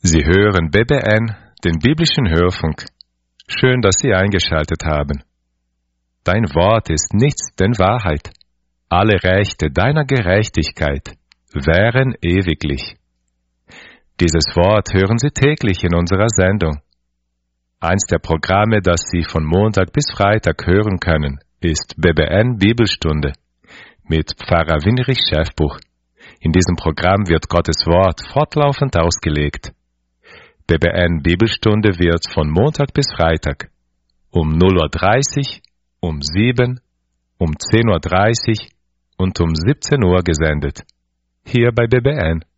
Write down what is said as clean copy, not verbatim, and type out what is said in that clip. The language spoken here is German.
Sie hören BBN, den biblischen Hörfunk. Schön, dass Sie eingeschaltet haben. Dein Wort ist nichts denn Wahrheit. Alle Rechte deiner Gerechtigkeit wären ewiglich. Dieses Wort hören Sie täglich in unserer Sendung. Eins der Programme, das Sie von Montag bis Freitag hören können, ist BBN Bibelstunde mit Pfarrer Winrich Schäfbuch. In diesem Programm wird Gottes Wort fortlaufend ausgelegt. BBN Bibelstunde wird von Montag bis Freitag um 0:30 Uhr, um 7, um 10:30 Uhr und um 17 Uhr gesendet. Hier bei BBN.